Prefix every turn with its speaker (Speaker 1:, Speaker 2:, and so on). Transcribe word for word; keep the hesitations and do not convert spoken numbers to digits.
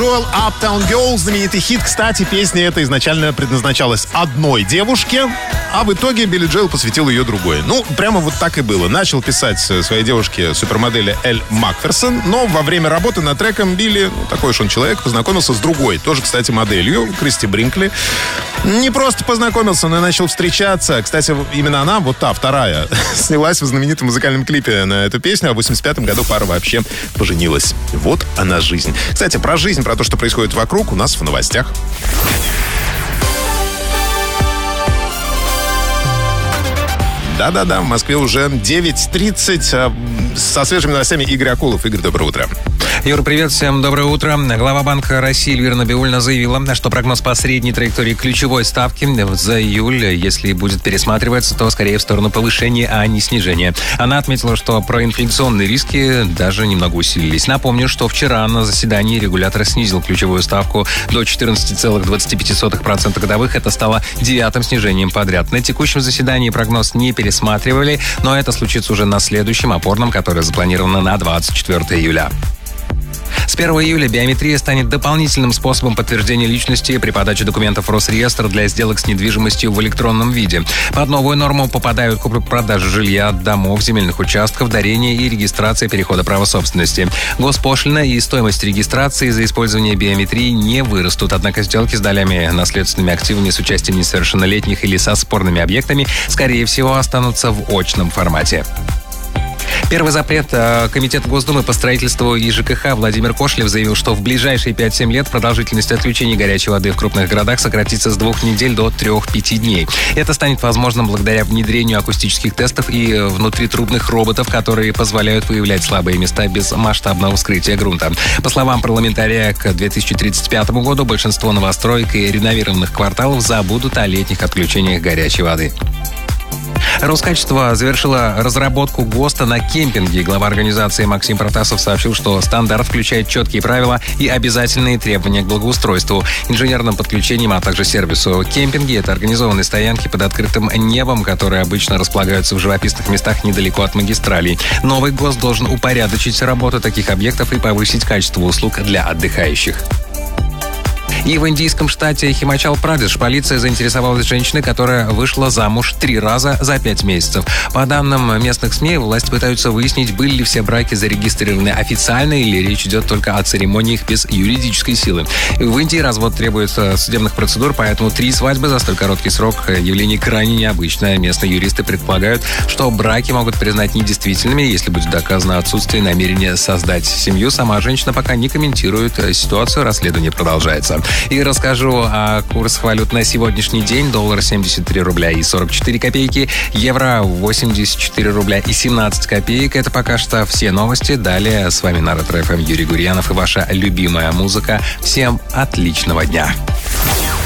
Speaker 1: Джоэл, Uptown Girl, знаменитый хит. Кстати, песня эта изначально предназначалась одной девушке, а в итоге Билли Джоэл посвятил ее другой. Ну, прямо вот так и было. Начал писать своей девушке супермодели Эль Макферсон, но во время работы над треком Билли, ну, такой уж он человек, познакомился с другой, тоже, кстати, моделью, Кристи Бринкли. Не просто познакомился, но и начал встречаться. Кстати, именно она, вот та, вторая, снялась в знаменитом музыкальном клипе на эту песню, а в восемьдесят пятом году пара вообще поженилась. Вот она жизнь. Кстати, про жизнь, про то, что происходит вокруг, у нас в новостях. Да-да-да, в Москве уже девять тридцать. Со свежими новостями Игорь Акулов. Игорь, доброе утро.
Speaker 2: Юр, привет, всем доброе утро. Глава Банка России Эльвира Набиуллина заявила, что прогноз по средней траектории ключевой ставки за июль, если будет пересматриваться, то скорее в сторону повышения, а не снижения. Она отметила, что проинфляционные риски даже немного усилились. Напомню, что вчера на заседании регулятор снизил ключевую ставку до четырнадцать целых двадцать пять сотых процента годовых. Это стало девятым снижением подряд. На текущем заседании прогноз не пересматривали, но это случится уже на следующем опорном, которое запланировано на двадцать четвёртого июля. С первого июля биометрия станет дополнительным способом подтверждения личности при подаче документов в Росреестр для сделок с недвижимостью в электронном виде. Под новую норму попадают купли-продажи жилья, домов, земельных участков, дарение и регистрация перехода права собственности. Госпошлина и стоимость регистрации за использование биометрии не вырастут, однако сделки с долями наследственными активами с участием несовершеннолетних или со спорными объектами, скорее всего, останутся в очном формате. Первый запрет Комитета Госдумы по строительству и ЖКХ Владимир Кошелев заявил, что в ближайшие пять-семь лет продолжительность отключения горячей воды в крупных городах сократится с двух недель до трех-пяти дней. Это станет возможным благодаря внедрению акустических тестов и внутритрубных роботов, которые позволяют выявлять слабые места без масштабного вскрытия грунта. По словам парламентария, к две тысячи тридцать пятому году большинство новостроек и реновированных кварталов забудут о летних отключениях горячей воды. Роскачество завершила разработку ГОСТа на кемпинге. Глава организации Максим Протасов сообщил, что стандарт включает четкие правила и обязательные требования к благоустройству, инженерным подключениям, а также сервису. Кемпинги — это организованные стоянки под открытым небом, которые обычно располагаются в живописных местах недалеко от магистралей. Новый ГОСТ должен упорядочить работу таких объектов и повысить качество услуг для отдыхающих. И в индийском штате Химачал-Прадеш полиция заинтересовалась женщиной, которая вышла замуж три раза за пять месяцев. По данным местных СМИ, власти пытаются выяснить, были ли все браки зарегистрированы официально или речь идет только о церемониях без юридической силы. В Индии развод требует судебных процедур, поэтому три свадьбы за столь короткий срок — явление крайне необычное. Местные юристы предполагают, что браки могут признать недействительными, если будет доказано отсутствие намерения создать семью. Сама женщина пока не комментирует ситуацию, расследование продолжается. И расскажу о курсах валют на сегодняшний день. Доллар семьдесят три рубля и сорок четыре копейки, евро восемьдесят четыре рубля и семнадцать копеек. Это пока что все новости. Далее с вами на Ретро-ФМ Юрий Гурьянов и ваша любимая музыка. Всем отличного дня!